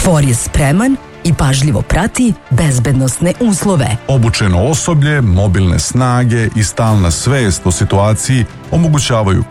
KFOR je spreman i pažljivo prati bezbednosne uslove. Obučeno osoblje, mobilne snage i stalna svest o situaciji omogućavaju